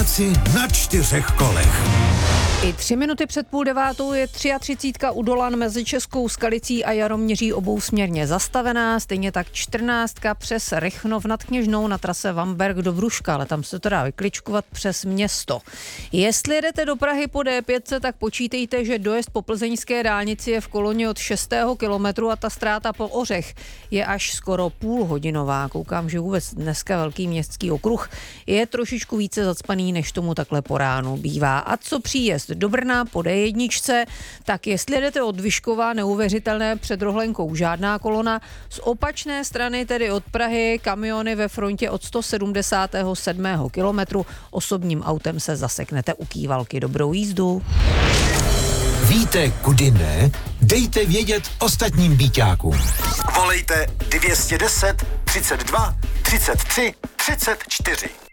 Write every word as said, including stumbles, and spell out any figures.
dálnici na čtyřech kolech. I tři minuty před půl devátou je třiatřicítka u Dolan mezi Českou Skalicí a Jaroměří obousměrně zastavená, stejně tak čtrnáctka přes Rychnov nad Kněžnou na trase Vamberk do Bruška, ale tam se to dá vykličkovat přes město. Jestli jedete do Prahy po D pět, tak počítejte, že dojezd po plzeňské dálnici je v koloně od šestého kilometru a ta ztráta po Ořech je až skoro půlhodinová. Koukám, že vůbec dneska velký městský okruh je trošičku více zacpaný, než tomu takhle po ránu bývá. A co příjezd do Brna po D jedna, tak jestli jedete od Vyškova, neuvěřitelné, před Rohlenkou žádná kolona. Z opačné strany, tedy od Prahy, kamiony ve frontě od sto sedmdesátého sedmého kilometru. Osobním autem se zaseknete u Kývalky. Dobrou jízdu. Víte, kudy ne? Dejte vědět ostatním býťákům. Volejte dvě stě deset, třicet dva, třicet tři, třicet čtyři.